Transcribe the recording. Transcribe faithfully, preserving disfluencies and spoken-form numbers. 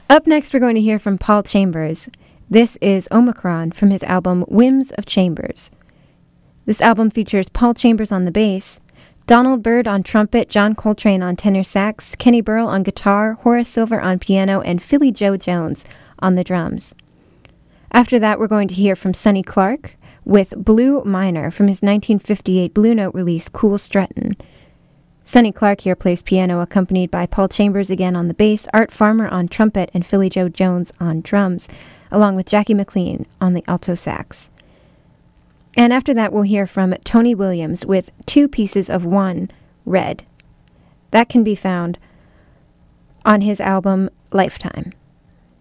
Up next, we're going to hear from Paul Chambers. This is Omicron from his album Whims of Chambers. This album features Paul Chambers on the bass, Donald Byrd on trumpet, John Coltrane on tenor sax, Kenny Burrell on guitar, Horace Silver on piano, and Philly Joe Jones on the drums. After that, we're going to hear from Sonny Clark with Blue Minor from his nineteen fifty-eight Blue Note release, Cool Struttin'. Sonny Clark here plays piano, accompanied by Paul Chambers again on the bass, Art Farmer on trumpet, and Philly Joe Jones on drums, along with Jackie McLean on the alto sax. And after that, we'll hear from Tony Williams with Two Pieces of One, Red. That can be found on his album Lifetime.